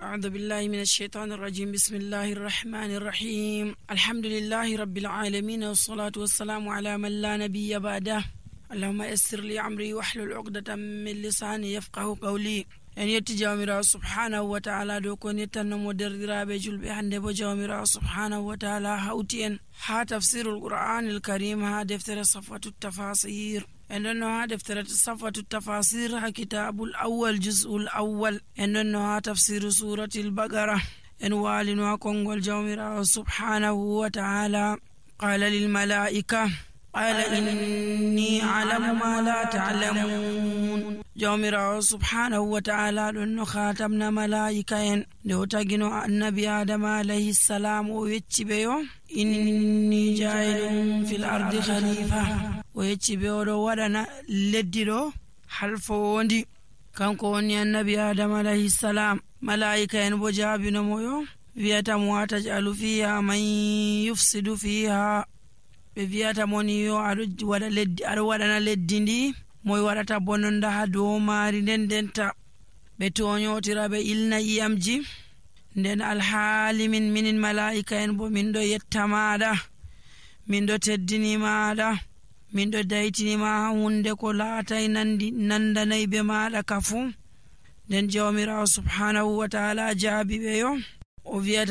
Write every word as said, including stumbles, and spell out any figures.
أعوذ بالله من الشيطان الرجيم. بسم الله الرحمن الرحيم. الحمد لله رب العالمين، والصلاة والسلام على من لا نبي بعده. اللهم يسر لي عمري واحلل عقدة من لساني يفقه قولي. en yetti jawmirawo subhanahu wa ta'ala do ko nettannomo derdiraaɓe julɓe hande bo jawmirawo subhanahu wa ta'ala hawti en ha tafsirul qur'anil karim ha deftere safwatu tafasir. en ɗon no ha deftere safwatu tafasir ha kitabul awwal juz'ul awwal. en ɗon no ha tafsiru suratil baqara. en walino ha kongol jawmirawo subhanahu wa ta'ala qala lil malaika قال إني أعلم ما لا تعلمون. جوميرا سبحانه وتعالى لأنه خاتمنا ملائكة لو تجنو النبي آدم عليه السلام ويتشبيو إني جاعل في الأرض خليفة ويتشبيو دو ودنا لديرو حلفوندي كان كوني النبي آدم عليه السلام ملائكة بجابنا مويو فيتم وتجعل فيها من يفسد فيها be viyata moni yo aɗo waɗa leddi aɗo waɗana leddi ndi moy waɗata bononda ha dow maari nden denta ɓe toñotira ɓe ilna iyamji nden alhaali min minin malaika en bo min ɗo yetta maɗa, min ɗo teddini maɗa, min ɗo daytinima ha hunde ko laatay nandi nandanayi be maɗa kafu. nden jawmirawo subhanahu wa ta'ala jaabi ɓe yo o wiyata